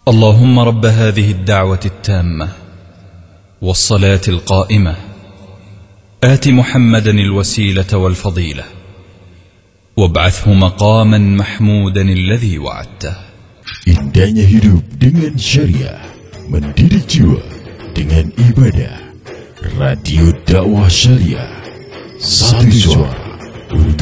اللهم رب هذه الدعوة التامة والصلاة القائمة آت محمدا الوسيلة والفضيلة وابعثه مقاما محمودا الذي وعدته. Indahnya hidup dengan syariah, mendidik jiwa dengan ibadah. Radio Dakwah Syariah, satu suara untuk